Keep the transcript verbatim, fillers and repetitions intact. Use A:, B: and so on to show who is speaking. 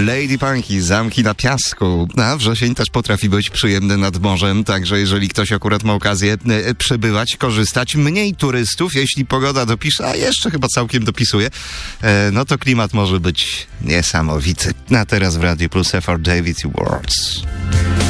A: Lady Punky, Zamki na Piasku. A wrzesień też potrafi być przyjemny nad morzem, także jeżeli ktoś akurat ma okazję e, przebywać, korzystać, mniej turystów, jeśli pogoda dopisze, a jeszcze chyba całkiem dopisuje, e, no to klimat może być niesamowity. A teraz w Radiu Plus F R David Words.